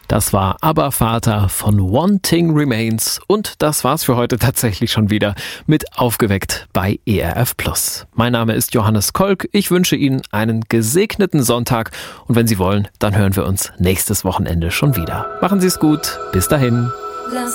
Das war Aber Vater von One Thing Remains und das war's für heute tatsächlich schon wieder mit Aufgeweckt bei ERF+. Mein Name ist Johannes Kolk, ich wünsche Ihnen einen gesegneten Sonntag und wenn Sie wollen, dann hören wir uns nächstes Wochenende schon wieder. Machen Sie es gut, bis dahin.